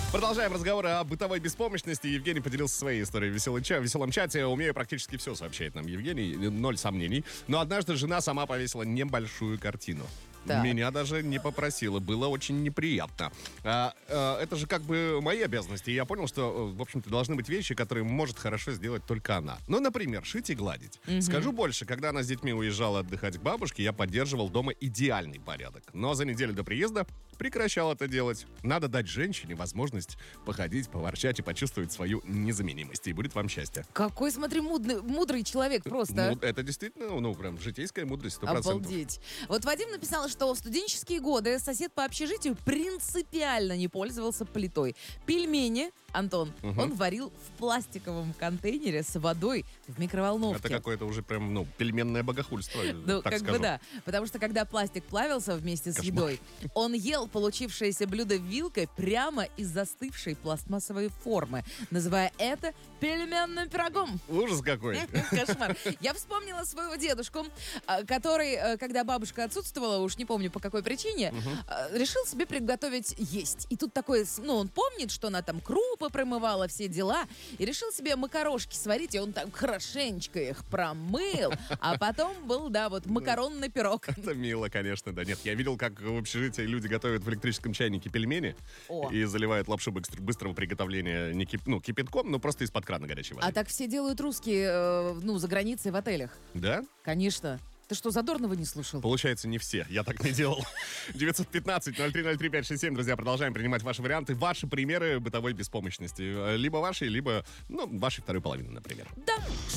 Продолжаем разговор о бытовой беспомощности. Евгений поделился своей историей в веселом чате. Умею практически все, сообщает нам Евгений. 0 сомнений. Но однажды жена сама повесила небольшую картину. Так. Меня даже не попросила. Было очень неприятно. Это же как бы мои обязанности. И я понял, что, в общем-то, должны быть вещи, которые может хорошо сделать только она. Ну, например, шить и гладить. Скажу больше, когда она с детьми уезжала отдыхать к бабушке, я поддерживал дома идеальный порядок. Но за неделю до приезда прекращал это делать. Надо дать женщине возможность походить, поворчать и почувствовать свою незаменимость. И будет вам счастье. Какой, смотри, мудрый человек просто. Это действительно, прям житейская мудрость, 100%. Обалдеть. Вот Вадим написал, что в студенческие годы сосед по общежитию принципиально не пользовался плитой. Пельмени, Антон, он варил в пластиковом контейнере с водой в микроволновке. Это какое-то уже прям, пельменное богохульство, ну, так как скажу. Бы да. Потому что когда пластик плавился вместе с едой, он ел получившееся блюдо вилкой прямо из застывшей пластмассовой формы, называя это пельменным пирогом. Ужас какой. Кошмар. Я вспомнила своего дедушку, который, когда бабушка отсутствовала, уж не помню по какой причине, решил себе приготовить есть. И тут такой, он помнит, что она там крупы промывала, все дела, и решил себе макарошки сварить, и он так хорошенечко их промыл, а потом был, макаронный пирог. Это мило, конечно, да. Нет, я видел, как в общежитии люди готовят в электрическом чайнике пельмени и заливают лапшу быстрого приготовления не кипятком, но просто из-под крана горячей воды. А так все делают русские, за границей в отелях. Да? Конечно. Ты что, Задорнова не слушал? Получается, не все. Я так не делал. 915-0303-567. Друзья, продолжаем принимать ваши варианты. Ваши примеры бытовой беспомощности. Либо ваши, либо, вашей второй половины, например. Да.